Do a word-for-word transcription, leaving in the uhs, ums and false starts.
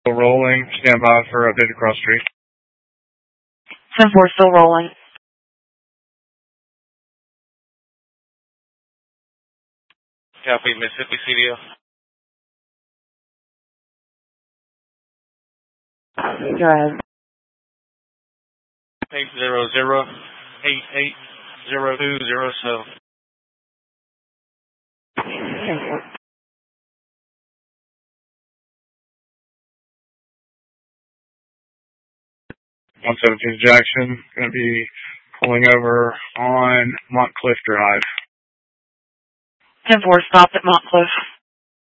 Rolling. Stand by for updated cross street. ten four still rolling. Copy, Mississippi C D O. Go ahead. eight zero zero eight eight zero two zero seven. one seventeen Jackson, going to be pulling over on Montcliff Drive. ten four stopped at Montcliff.